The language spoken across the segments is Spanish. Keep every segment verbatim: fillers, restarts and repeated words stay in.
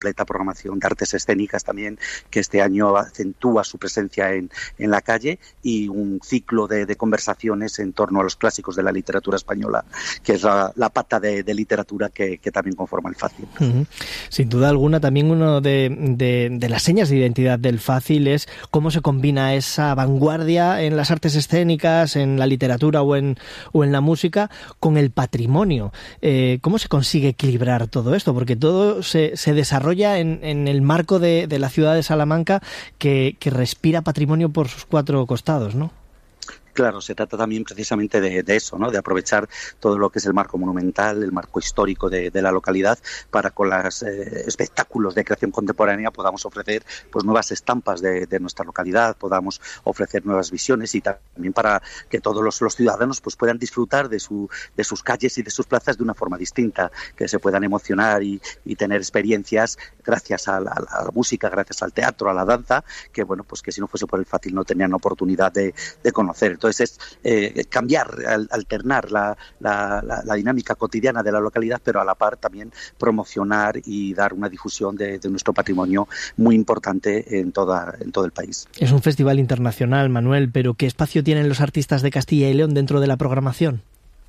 completa programación de artes escénicas también, que este año acentúa su presencia en, en la calle, y un ciclo de, de conversaciones en torno a los clásicos de la literatura española, que es la, la pata de, de literatura que, que también conforma el Fácil. Uh-huh. Sin duda alguna, también uno de, de, de las señas de identidad del Fácil es cómo se combina esa vanguardia en las artes escénicas, en la literatura o en, o en la música, con el patrimonio. Eh, ¿Cómo se consigue equilibrar todo esto? Porque todo se, se desarrolla en, en el marco de, de la ciudad de Salamanca, que, que respira patrimonio por sus cuatro costados, ¿no? Claro, se trata también precisamente de, de eso, ¿no? De aprovechar todo lo que es el marco monumental, el marco histórico de, de la localidad, para con los eh, espectáculos de creación contemporánea podamos ofrecer pues nuevas estampas de, de nuestra localidad, podamos ofrecer nuevas visiones, y también para que todos los, los ciudadanos pues puedan disfrutar de, su, de sus calles y de sus plazas de una forma distinta, que se puedan emocionar y, y tener experiencias gracias a la, a la música, gracias al teatro, a la danza, que bueno, pues que si no fuese por el Fácil no tenían oportunidad de, de conocer. Entonces es eh, cambiar, alternar la, la, la, la dinámica cotidiana de la localidad, pero a la par también promocionar y dar una difusión de, de nuestro patrimonio muy importante en, toda, en todo el país. Es un festival internacional, Manuel, pero ¿qué espacio tienen los artistas de Castilla y León dentro de la programación?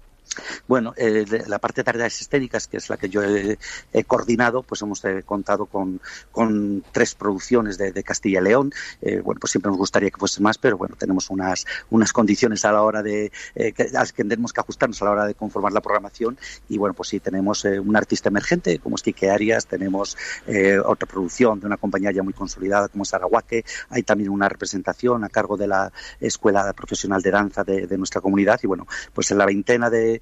Bueno, eh, la parte de tareas escénicas, que es la que yo he, he coordinado, pues hemos eh, contado con, con tres producciones de, de Castilla y León. Eh, bueno, pues siempre nos gustaría que fuese más, pero bueno, tenemos unas, unas condiciones a la hora de, eh, que, a las que tenemos que ajustarnos a la hora de conformar la programación. Y bueno, pues sí, tenemos eh, un artista emergente como es Quique Arias, tenemos eh, otra producción de una compañía ya muy consolidada como es Arahuaque. Hay también una representación a cargo de la Escuela Profesional de Danza de, de nuestra comunidad. Y bueno, pues en la veintena de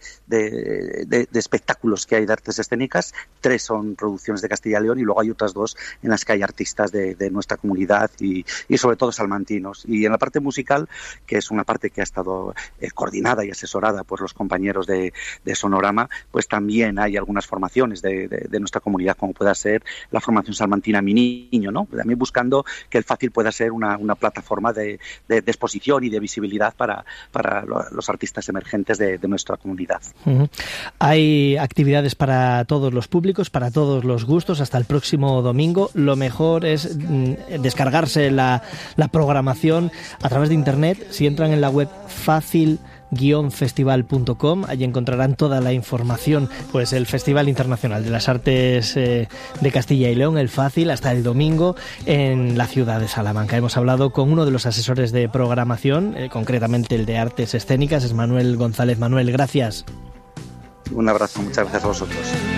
De, de, de espectáculos que hay de artes escénicas, tres son producciones de Castilla y León, y luego hay otras dos en las que hay artistas de, de nuestra comunidad y, y sobre todo salmantinos. Y en la parte musical, que es una parte que ha estado eh, coordinada y asesorada por los compañeros de, de Sonorama, pues también hay algunas formaciones de, de, de nuestra comunidad, como pueda ser la formación salmantina Mi Niño, ¿no? También buscando que el Fácil pueda ser una, una plataforma de, de, de exposición y de visibilidad para, para los artistas emergentes de, de nuestra comunidad. Uh-huh. Hay actividades para todos los públicos, para todos los gustos, hasta el próximo domingo. Lo mejor es mm, descargarse la, la programación a través de internet. Si entran en la web fácil guion festival punto com, allí encontrarán toda la información. Pues el Festival Internacional de las Artes eh, de Castilla y León, el Fácil, hasta el domingo en la ciudad de Salamanca. Hemos hablado con uno de los asesores de programación, eh, concretamente el de artes escénicas, es Manuel González. Manuel, gracias. Un abrazo, muchas gracias a vosotros.